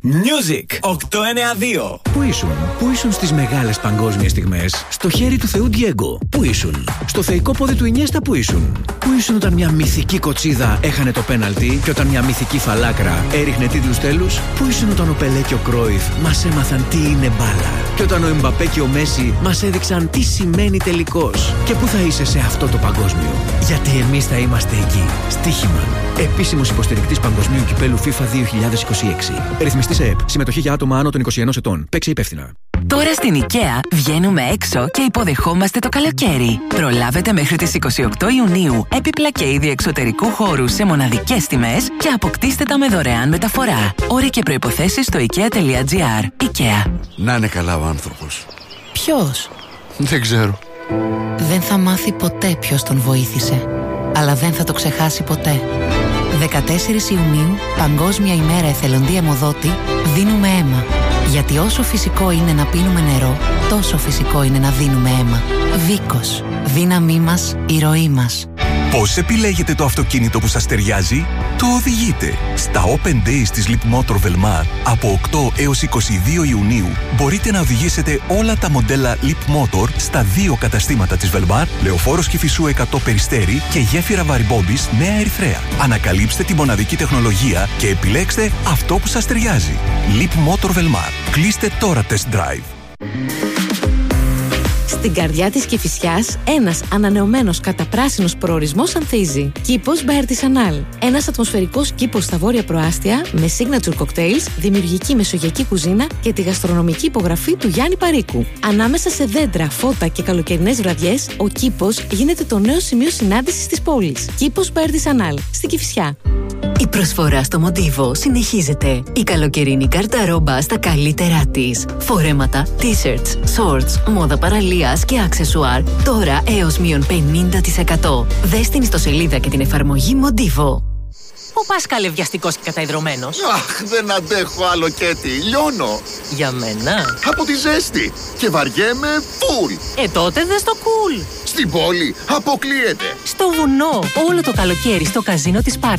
Music 892. Πού ήσουν στις μεγάλες παγκόσμιες στιγμές? Στο χέρι του Θεού Ντιέγκο. Πού ήσουν? Στο θεϊκό πόδι του Ινιέστα. Πού ήσουν όταν μια μυθική κοτσίδα έχανε το πέναλτι και όταν μια μυθική φαλάκρα έριχνε τίτλους τέλους? Πού ήσουν όταν ο Πελέ και ο Κρόιφ μας έμαθαν τι είναι μπάλα? Και όταν ο Εμπαπέ και ο Μέση μας έδειξαν τι σημαίνει τελικός? Και πού θα είσαι σε αυτό το παγκόσμιο? Γιατί εμείς θα είμαστε εκεί. Στοίχημαν. Επίσημος υποστηρικτής Παγκοσμίου Κυπέλου FIFA 2026. Ρυθμιστής ΕΕΠ. Συμμετοχή για άτομα άνω των 21 ετών. Παίξε υπεύθυνα. Τώρα στην IKEA βγαίνουμε έξω και υποδεχόμαστε το καλοκαίρι. Προλάβετε μέχρι τις 28 Ιουνίου έπιπλα και είδη εξωτερικού χώρου σε μοναδικές τιμές και αποκτήστε τα με δωρεάν μεταφορά. Όροι και προϋποθέσεις στο ikea.gr. IKEA. Να είναι καλά ο άνθρωπος. Ποιος? Δεν ξέρω. Δεν θα μάθει ποτέ ποιος τον βοήθησε, αλλά δεν θα το ξεχάσει ποτέ. 14 Ιουνίου, Παγκόσμια ημέρα εθελοντή αιμοδότη, δίνουμε αίμα. Γιατί όσο φυσικό είναι να πίνουμε νερό, τόσο φυσικό είναι να δίνουμε αίμα. Βίκος. Δύναμή μας, η ροή μας. Πώς επιλέγετε το αυτοκίνητο που σας ταιριάζει? Το οδηγείτε. Στα Open Days της Leapmotor Velmar από 8 έως 22 Ιουνίου μπορείτε να οδηγήσετε όλα τα μοντέλα Leapmotor στα 2 καταστήματα της Velmar, Λεωφόρος Κηφισού 100 Περιστέρι και γέφυρα Βαριμπόμπης Νέα Ερυθρέα. Ανακαλύψτε τη μοναδική τεχνολογία και επιλέξτε αυτό που σας ταιριάζει. Leapmotor Velmar. Κλείστε τώρα test drive. Στην καρδιά της Κηφισιάς, ένας ανανεωμένος καταπράσινος προορισμός ανθίζει. Κήπος by Artisanal. Ένας ατμοσφαιρικός κήπος στα βόρεια προάστια με signature cocktails, δημιουργική μεσογειακή κουζίνα και τη γαστρονομική υπογραφή του Γιάννη Παρίκου. Ανάμεσα σε δέντρα, φώτα και καλοκαιρινές βραδιές, ο κήπος γίνεται το νέο σημείο συνάντησης της πόλης. Κήπος by Artisanal. Στην Κηφισιά. Η προσφορά στο Μοντίβο συνεχίζεται. Η καλοκαιρινή καρταρόμπα στα καλύτερά της. Φορέματα, t-shirts, shorts, μόδα παραλίας και αξεσουάρ. Τώρα έως μείον 50%. Δες την ιστοσελίδα και την εφαρμογή Μοντίβο. Πού πας καλευιαστικός και καταϊδρωμένος? Αχ, δεν αντέχω άλλο, Κέτι. Λιώνω. Για μένα? Από τη ζέστη. Και βαριέμαι φουλ. Τότε δες το cool. Στην πόλη αποκλείεται. Στο βουνό. Όλο το καλοκαίρι στο καζίνο της Πάρτης